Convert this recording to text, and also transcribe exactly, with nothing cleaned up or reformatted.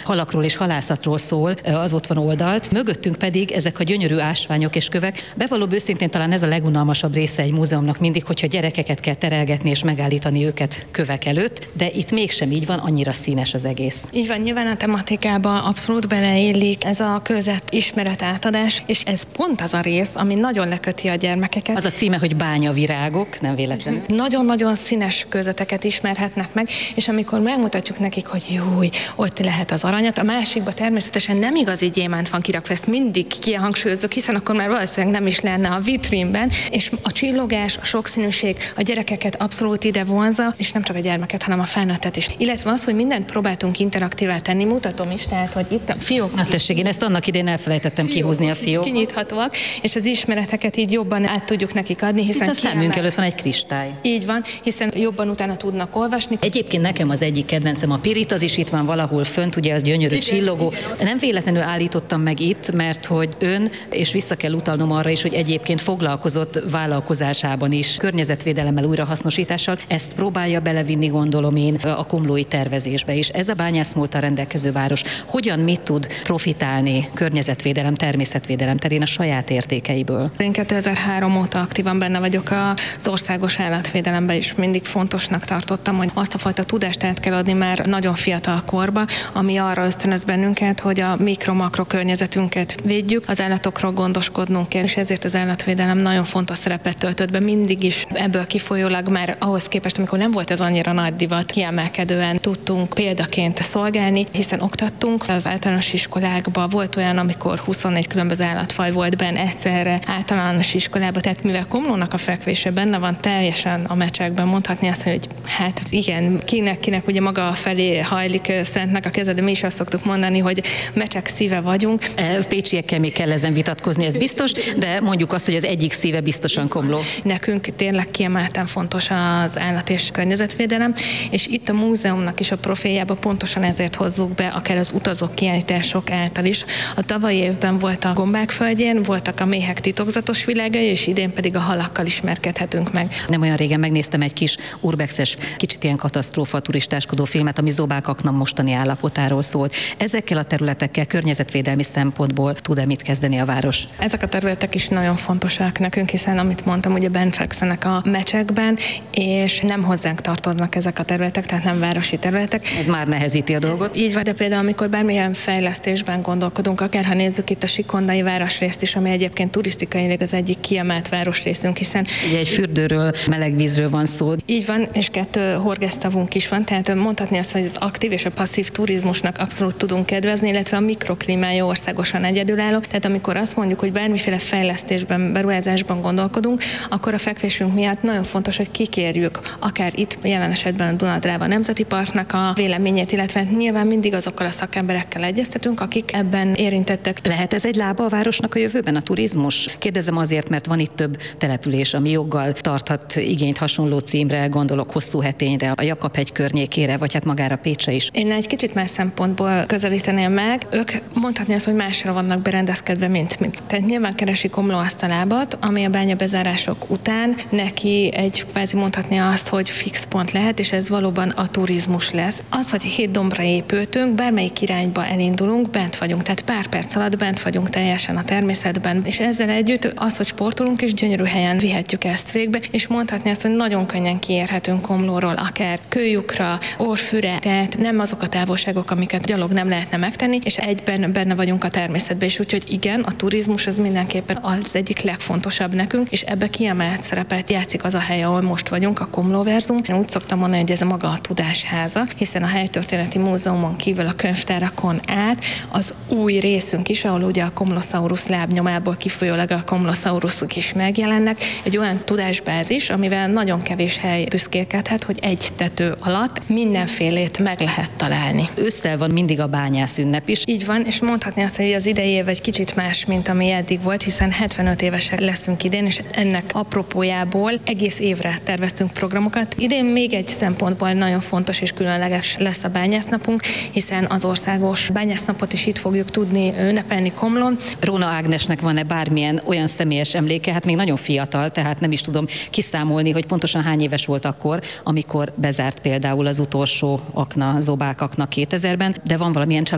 halakról és halászatról szól, az ott van oldalt. Mögöttünk pedig ezek a gyönyörű ásványok és kövek. Bevallom őszintén, talán ez a legunalmasabb része egy múzeumnak mindig, hogyha gyerekeket kell terelgetni és megállítani őket kövek előtt, de itt mégsem így van, annyira színes az egész. Így van, nyilván a tematikába abszolút beleillik ez a között ismeretátadás, és ez pont az a rész, ami nagyon leköti a gyermekeket. Az a címe, hogy bányavirágok, nem véletlenül. Nagyon-nagyon színes közeteket ismerhetnek meg, és amikor megmutatjuk nekik, hogy júj, ott lehet az aranyat, a másikban természetesen nem igazi gyémánt van kirakva, ezt mindig kihangsúlyozok, hiszen akkor már valószínűleg nem is lenne a vitrínben, és a csillogás, a sokszínűség a gyerekeket abszolút ide vonza, és nem csak a gyermeket, hanem a felnőttet is. Illetve az, hogy mindent próbáltunk interaktívá tenni, mutatom is, tehát, hogy itt a fiók. Na tessék, én ezt annak idején elfelejtettem kihúzni a fiók. Kinyithatóak, és az ismereteket így jobban át tudjuk nekik adni, hiszen itt a szemünk előtt van egy kristály. Így van, hiszen jobban utána tudnak olvasni. Egyébként nekem az egyik kedvencem a pirit, az is itt van valahol fönt, ugye az gyönyörű igen, csillogó. Igen. Nem véletlenül állítottam meg itt, mert hogy ön, és vissza kell utalnom arra is, hogy egyébként foglalkozott vállalkozásában is környezetvédelemmel, újrahasznosítással. Ezt próbálja belevinni, gondolom én, a komlói tervezésbe is. Ez a bányászmúlttal rendelkező város hogyan mit tud profitálni környezetvédelem, természetvédelem terén a saját értékeiből? Én kétezer-három óta aktívan benne vagyok az országos állatvédelemben, és mindig fontosnak tartottam, hogy azt a fajta tudást át kell adni már nagyon fiatal korba, ami arra ösztönöz bennünket, hogy a mikro-makro környezetünket védjük, az állatokról gondoskodnunk kell, és ezért az állatvédelem nagyon fontos szerepet töltött be mindig is. Ebből kifolyólag már ahhoz képest, amikor nem volt ez annyira nagy divat, kiemelkedően tudtunk példaként szolgálni, hiszen oktattunk az általános iskolákban. Volt olyan, amikor huszonnégy különböző állatfaj volt benne egyszerre általános iskolában, tehát mivel Komlónak a fekvése benne van teljesen a mecsekben, mondhatni azt, hogy hát igen, kinek-kinek ugye maga felé hajlik Szentnek a keze, de mi is azt szoktuk mondani, hogy mecsek szíve vagyunk. Pécsiekkel még kell ezen vitatkozni, ez biztos, de mondjuk azt, hogy az egyik szíve biztosan Komló. Nekünk tényleg kiemelten fontos az állat- és környezetvédelem, és itt a múzeumnak is a profiljában pontosan ezért hozzuk be, akár az utazók kiállítások által is. A tavalyi évben volt a Gombák földjén, voltak a méhek titokzatos világai, és idén pedig a halakkal ismerkedhetünk meg. Nem olyan régen megnéztem egy kis urbexes, kicsit ilyen katasztrófa turistáskodó filmet, ami Zobákaknak mostani állapotáról szólt. Ezekkel a területekkel környezetvédelmi szempontból tud-e mit kezdeni a város? Ezek a területek is nagyon fontosak nekünk, hiszen amit mondtam, ugye bent fekszenek a mecsekben, és nem hozzánk tartoznak ezek a területek, tehát nem városi területek. Ez már nehezíti a dolgot. Ez így van, de például amikor bármilyen fejlesztésben gondolkodunk, akár ha nézzük itt a sikondai városrészt is, ami egyébként turisztikailag az egyik kiemelt városrészünk, hiszen ugye egy fürdőről, meleg vízről van szó. Így van, és kettő horgásztavunk is van, tehát mondhatni azt, hogy az aktív és a passzív turizmusnak abszolút tudunk kedvezni, illetve a mikroklímája országosan egyedülálló. Tehát amikor azt mondjuk, hogy bármiféle fejlesztésben, beruházásban gondolkodunk, akkor a fekvésünk miatt nagyon fontos, hogy kikérjük akár itt jelen esetben a Duna-Dráva Nemzeti Parknak a véleményét, illetve nyilván mindig azokkal a szakemberekkel egyeztetünk, akik ebben érintettek. Lehet ez egy lába a városnak a jövőben, a turizmus? Kérdezem azért, mert van itt több település, ami joggal tarthat igényt hasonló címre, gondolok Hosszúhetényre, a Jakab-hegy környékére, vagy hát magára Pécsre is. Én egy kicsit más szempontból közelíteném meg. Ők mondhatni azt, hogy másra vannak berendezkedve, mint mi. Tehát nyilván keresi Komló azt a lábat, ami a bányabezárások után neki egy kvázi mondhatni azt, hogy fix pont lehet, és ez valóban a turizmus lesz. Az, hogy hét dombra épültünk, bármelyik irányba elindulunk, bent vagyunk, tehát pár perc alatt bent vagyunk teljesen a természetben, és ezzel együtt az, hogy sportolunk, és gyönyörű helyen vihetjük ezt végbe, és mondhatni azt, hogy nagyon könnyen kiérhetünk Komlóról, akár Kőlyukra, Orfűre, tehát nem azok a távolságok, amiket gyalog nem lehetne megtenni, és egyben benne vagyunk a természetben, és úgyhogy igen, a turizmus az mindenképpen az egyik legfontosabb nekünk, és ebbe kiemelt szerepet játszik az a hely, ahol most vagyunk, a Komlóverzum. Én úgy szoktam mondani, hogy ez a maga a tudásháza, hiszen a Helytörténeti Múzeumon kívül a könyvtárakon át az új részünk is, ahol ugye a Komlosaurus lábnyomából kifolyólag a Komlosaurusok is megjelennek, egy olyan tudásbázis, amivel nagyon kevés hely büszkélkedhet, hogy egy tető alatt mindenfélét meg lehet találni. Ősszel van mindig a bányász ünnep is. Így van, és mondhatni azt, hogy az idei év egy kicsit más, mint ami eddig volt, hiszen hetvenöt évesek leszünk idén, és ennek apropójából egész évre terveztünk programokat. Idén még egy szempontból nagyon fontos és különleges lesz a bányásznapunk, hiszen az országos bányásznapot is itt fogjuk tudni ünnepelni Komlón. Róna Ágnesnek van-e bármilyen olyan személyes emléke? Hát még nagyon fiatal, tehát nem is tudom kiszámolni, hogy pontosan hány éves volt akkor, amikor bezárt például az utolsó akna, Zobákaknak kétezerben, de van valamilyen